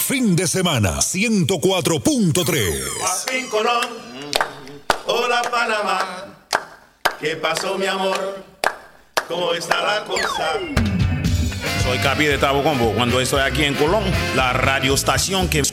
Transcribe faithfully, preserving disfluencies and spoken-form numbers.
fin de semana. ciento cuatro punto tres. Guapín Colón, hola Panamá. ¿Qué pasó, mi amor? ¿Cómo está la cosa? Soy Capi de Tabo Combo. Cuando estoy aquí en Colón, la radioestación que